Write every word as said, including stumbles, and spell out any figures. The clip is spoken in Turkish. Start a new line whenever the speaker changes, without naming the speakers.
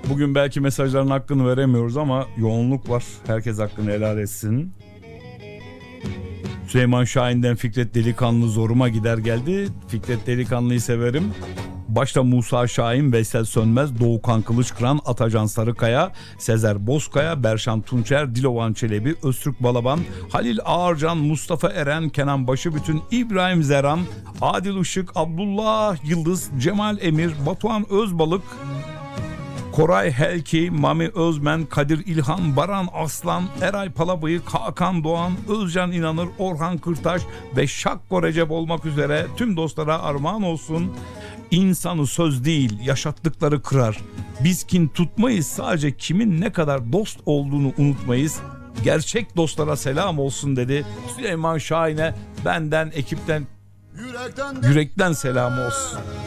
Bugün belki mesajların hakkını veremiyoruz ama yoğunluk var. Herkes hakkını helal etsin. Süleyman Şahin'den Fikret Delikanlı zoruma gider geldi. Fikret Delikanlı'yı severim. Başta Musa Şahin, Veysel Sönmez, Doğukan Kılıçkıran, Atacan Sarıkaya, Sezer Bozkaya, Berşan Tunçer, Dilovan Çelebi, Öztürk Balaban, Halil Ağarcan, Mustafa Eren, Kenan Başıbütün, İbrahim Zeran, Adil Işık, Abdullah Yıldız, Cemal Emir, Batuhan Özbalık, Koray Helki, Mami Özmen, Kadir İlhan, Baran Aslan, Eray Palabıyık, Hakan Doğan, Özcan İnanır, Orhan Kırtaş ve Şakko Recep olmak üzere tüm dostlara armağan olsun. İnsanı söz değil, yaşattıkları kırar. Biz kin tutmayız, sadece kimin ne kadar dost olduğunu unutmayız. Gerçek dostlara selam olsun dedi. Süleyman Şahin'e benden, ekipten yürekten selam olsun.